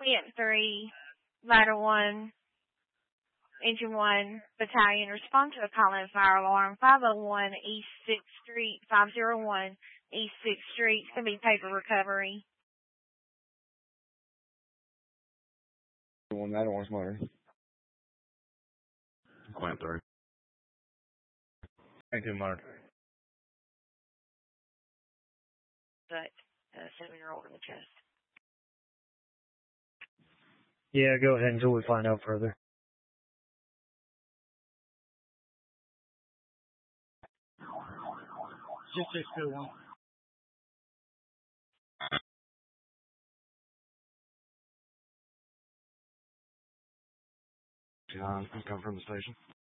Plant 3, Ladder 1, Engine 1, Battalion, respond to a call-in fire alarm, 501 East 6th Street, 501 East 6th Street. It's going to be paper recovery. Ladder 1's murder. Plant 3. Thank you, Mark. But 7-year-old in the chest. Yeah, go ahead until we find out further. Just 621. John, come from the station.